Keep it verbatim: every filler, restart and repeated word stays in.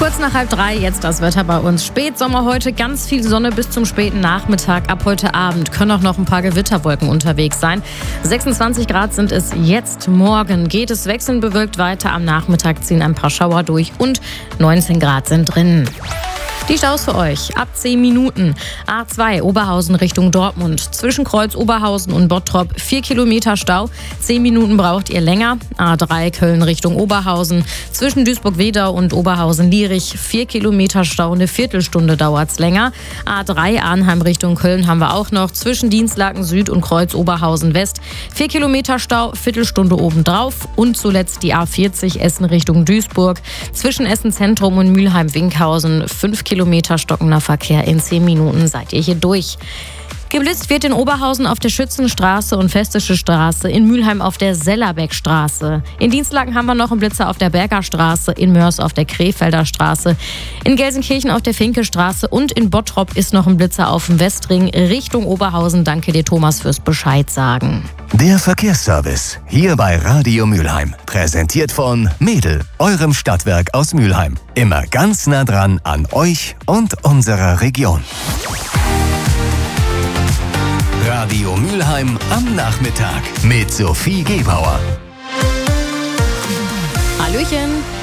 Kurz nach halb drei, jetzt das Wetter bei uns. Spätsommer heute, ganz viel Sonne bis zum späten Nachmittag. Ab heute Abend können auch noch ein paar Gewitterwolken unterwegs sein. sechsundzwanzig Grad sind es jetzt. Morgen geht es wechselnd bewölkt weiter. Am Nachmittag ziehen ein paar Schauer durch und neunzehn Grad sind drin. Die Staus für euch ab zehn Minuten. A zwei Oberhausen Richtung Dortmund. Zwischen Kreuz Oberhausen und Bottrop vier Kilometer Stau. zehn Minuten braucht ihr länger. A drei Köln Richtung Oberhausen. Zwischen Duisburg-Wedau und Oberhausen-Lierich vier Kilometer Stau. Eine Viertelstunde dauert's länger. A drei Arnheim Richtung Köln haben wir auch noch. Zwischen Dienstlaken Süd und Kreuz Oberhausen West vier Kilometer Stau. Viertelstunde obendrauf. Und zuletzt die A vierzig Essen Richtung Duisburg. Zwischen Essen Zentrum und Mülheim-Winkhausen fünf Kilometer stockender Verkehr. In zehn Minuten seid ihr hier durch. Geblitzt wird in Oberhausen auf der Schützenstraße und Festische Straße, in Mülheim auf der Sellerbeckstraße. In Dienstlaken haben wir noch einen Blitzer auf der Bergerstraße, in Mörs auf der Krefelder Straße, in Gelsenkirchen auf der Finkestraße und in Bottrop ist noch ein Blitzer auf dem Westring Richtung Oberhausen. Danke dir, Thomas, fürs Bescheid sagen. Der Verkehrsservice hier bei Radio Mülheim. Präsentiert von Mädel, eurem Stadtwerk aus Mülheim. Immer ganz nah dran an euch und unserer Region. Radio Mülheim am Nachmittag mit Sophie Gebauer. Hallöchen.